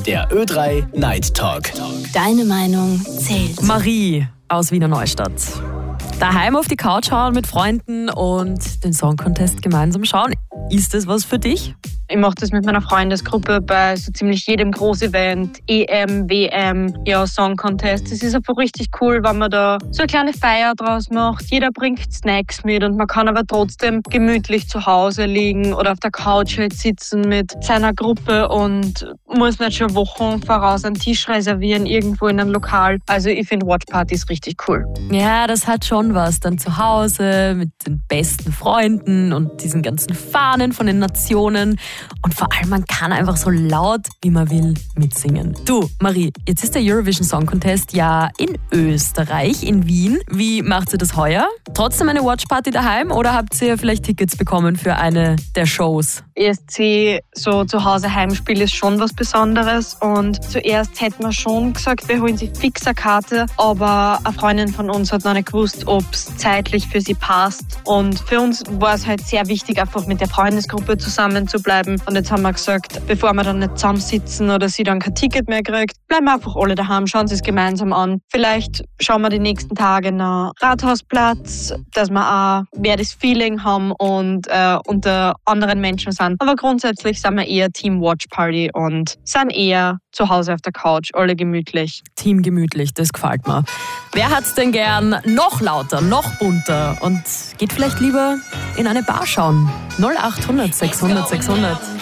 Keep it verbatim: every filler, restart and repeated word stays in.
Der Ö drei Night Talk. Deine Meinung zählt. Marie aus Wiener Neustadt. Daheim auf die Couch hauen mit Freunden und den Song Contest gemeinsam schauen. Ist das was für dich? Ich mache das mit meiner Freundesgruppe bei so ziemlich jedem Großevent, E M, W M, ja, Song Contest. Es ist einfach richtig cool, wenn man da so eine kleine Feier draus macht. Jeder bringt Snacks mit und man kann aber trotzdem gemütlich zu Hause liegen oder auf der Couch halt sitzen mit seiner Gruppe und muss nicht schon Wochen voraus einen Tisch reservieren irgendwo in einem Lokal. Also ich finde Watchpartys richtig cool. Ja, das hat schon was. Dann zu Hause mit den besten Freunden und diesen ganzen Fahnen von den Nationen. Und vor allem, man kann einfach so laut, wie man will, mitsingen. Du, Marie, jetzt ist der Eurovision Song Contest ja in Österreich, in Wien. Wie macht ihr das heuer? Trotzdem eine Watchparty daheim oder habt ihr vielleicht Tickets bekommen für eine der Shows? E S C, so zu Hause Heimspiel ist schon was Besonderes. Und zuerst hätten wir schon gesagt, wir holen sich fix eine Karte. Aber eine Freundin von uns hat noch nicht gewusst, ob es zeitlich für sie passt. Und für uns war es halt sehr wichtig, einfach mit der Freundesgruppe zusammen zu bleiben. Und jetzt haben wir gesagt, bevor wir dann nicht zusammensitzen oder sie dann kein Ticket mehr kriegt, bleiben wir einfach alle daheim, schauen sie es gemeinsam an. Vielleicht schauen wir die nächsten Tage nach Rathausplatz, dass wir auch mehr das Feeling haben und äh, unter anderen Menschen sind. Aber grundsätzlich sind wir eher Team Watch Party und sind eher zu Hause auf der Couch, alle gemütlich. Team gemütlich, das gefällt mir. Wer hat's denn gern noch lauter, noch bunter und geht vielleicht lieber in eine Bar schauen? null acht hundert sechshundert sechshundert.